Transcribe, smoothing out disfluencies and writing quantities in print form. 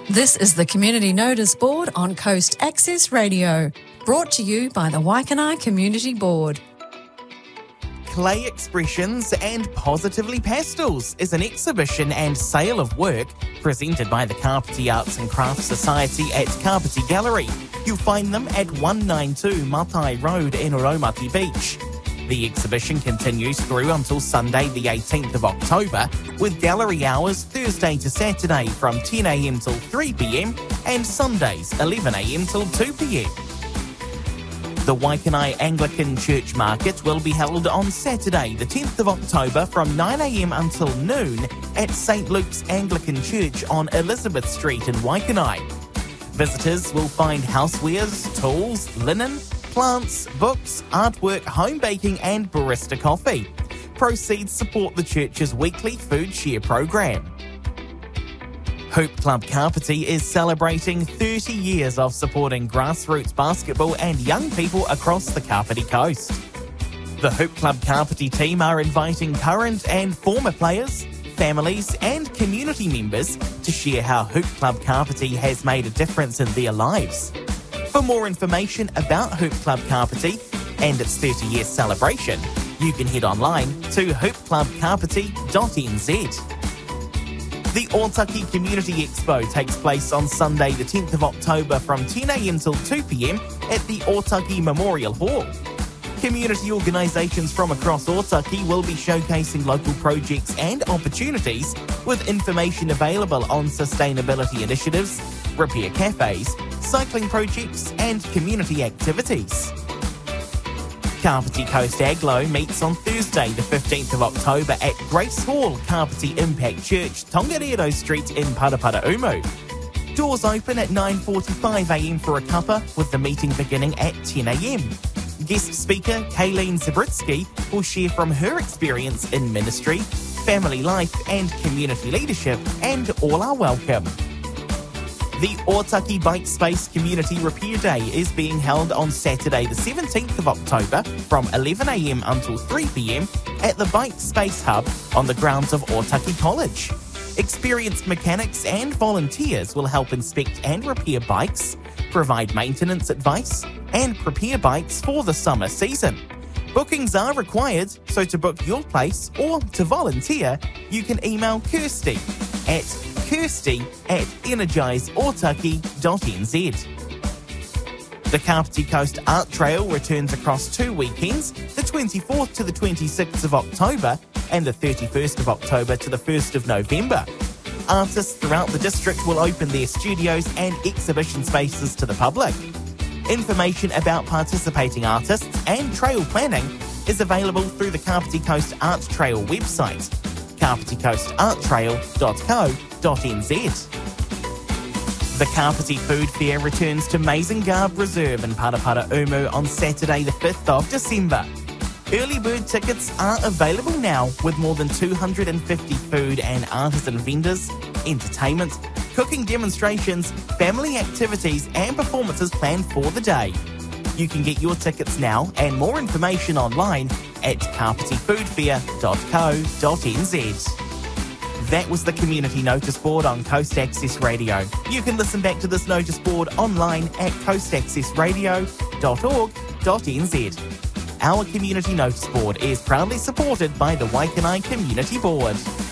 This is the Community Notice Board on Coast Access Radio, brought to you by the Waikanae Community Board. Clay Expressions and Positively Pastels is an exhibition and sale of work presented by the Kapiti Arts and Crafts Society at Kapiti Gallery. You'll find them at 192 Matai Road in Raumati Beach. The exhibition continues through until Sunday the 18th of October, with gallery hours Thursday to Saturday from 10am till 3pm and Sundays 11am till 2pm. The Waikanae Anglican Church Market will be held on Saturday the 10th of October from 9am until noon at St Luke's Anglican Church on Elizabeth Street in Waikanae. Visitors will find housewares, tools, linen, plants, books, artwork, home baking and barista coffee. Proceeds support the church's weekly food share program. Hoop Club Kapiti is celebrating 30 years of supporting grassroots basketball and young people across the Kapiti coast. The Hoop Club Kapiti team are inviting current and former players, families and community members to share how Hoop Club Kapiti has made a difference in their lives. For more information about Hoop Club Kapiti and its 30-year celebration, you can head online to hoopclubkapiti.nz. The Otaki Community Expo takes place on Sunday the 10th of October from 10am till 2pm at the Otaki Memorial Hall. Community organisations from across Otaki will be showcasing local projects and opportunities, with information available on sustainability initiatives, repair cafes, cycling projects and community activities. Kapiti Coast Aglo meets on Thursday the 15th of October at Grace Hall, Kapiti Impact Church, Tongariro Street in Paraparaumu. Doors open at 9:45am for a cuppa, with the meeting beginning at 10am. Guest speaker Kayleen Zabritsky will share from her experience in ministry, family life and community leadership, and all are welcome. The Otaki Bike Space Community Repair Day is being held on Saturday the 17th of October from 11am until 3pm at the Bike Space Hub on the grounds of Otaki College. Experienced mechanics and volunteers will help inspect and repair bikes, provide maintenance advice, and prepare bikes for the summer season. Bookings are required, so to book your place or to volunteer, you can email Kirsty at kirsty@energizeotaki.nz. The Kapiti Coast Art Trail returns across 2 weekends, the 24th to the 26th of October and the 31st of October to the 1st of November. Artists throughout the district will open their studios and exhibition spaces to the public. Information about participating artists and trail planning is available through the Kapiti Coast Art Trail website, kapiticoastarttrail.co.nz. The Kapiti Food Fair returns to Mazengab Reserve in Paraparaumu on Saturday the 5th of December. Early bird tickets are available now, with more than 250 food and artisan vendors, entertainment, cooking demonstrations, family activities and performances planned for the day. You can get your tickets now and more information online at kapitifoodfair.co.nz. That was the Community Notice Board on Coast Access Radio. You can listen back to this notice board online at coastaccessradio.org.nz. Our Community Notice Board is proudly supported by the Waikanae Community Board.